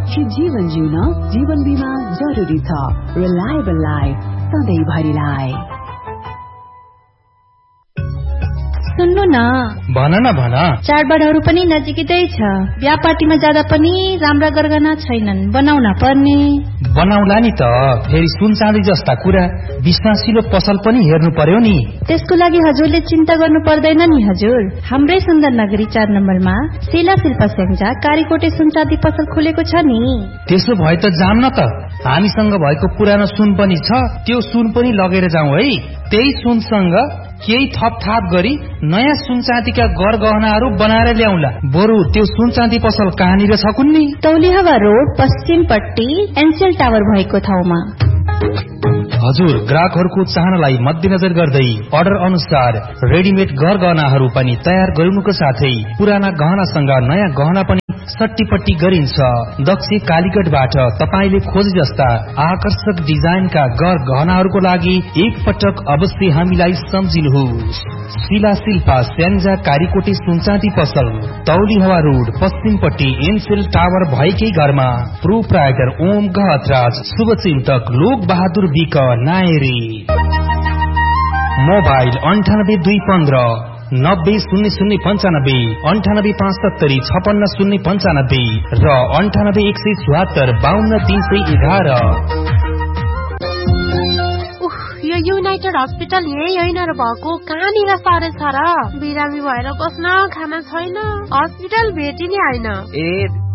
सुरक्षित जीवन जिउन जीवन बीमा जरुरी छ। Reliable life सधैँभरिलाई। सुन्नु न, भन न भन। चाडबाडहरू पनि नजिकै छ। बिहा पार्टीमा जाँदा पनि राम्रा गरगहना छैनन्, बनाउन पर्ने। बनाउला नि त, फेरि सुन चाँदी जस्ता कुरा विश्वासिलो पसल पनि हेर्नु पर्यो नि। त्यसको लागि हजुरले चिन्ता गर्नु पर्दैन नि हजुर। हाम्रै सुन्दर नगरी 4 नम्बरमा शिला शिल्पा स्याङ्जा कारीकोटे सुन चाँदी पसल खोलेको छ नि। त्यसो भए त जाम न त। हामीसँग भएको पुरानो सुन पनि छ, त्यो सुन पनि लगेर जाउँ है। त्यही सुनसँग केही थपथाप गरी नयाँ सुन चाँदीका गरगहनाहरू बनाएर ल्याउला। बरु त्यो सुन चाँदी पसल कहाँनिर छ कुन्नी? तौलिहवा रोड पश्चिमपट्टि एनसेल टावर भएको ठाउँमा। हजुर, ग्राहकहरूको चाहनालाई मध्यनजर गर्दै अर्डर अनुसार रेडिमेड गरगहनाहरू पनि तयार गरिनुको साथै पुराना गहनासँग नयाँ गहना पनि सट्टीपट्टी गरिन्छ। दक्ष कालीगढबाट तपाईले खोजे जस्ता आकर्षक डिजाइनका गहनाहरूको लागि एक पटक अवश्य हामीलाई सम्झिनुहोस्। शिला शिल्पा स्याङ्जा कारीकोटे सुनचाँदी पसल, तौलिहवा रोड पश्चिमपट्टि एनसेल टावर भएकै घरमा। प्रोप्राइटर ओम गहतराज, शुभचिन्तक लोक बहादुर विक नायरी। मोबाइल 9821 900095, 9857 56095 र 9817 52311। यो युनाइटेड हस्पिटल यही होइन र भएको, कहाँनिर साह्रै छ र? बिरामी भएर बस्न खाना छैन, हस्पिटल भेटिने होइन। ए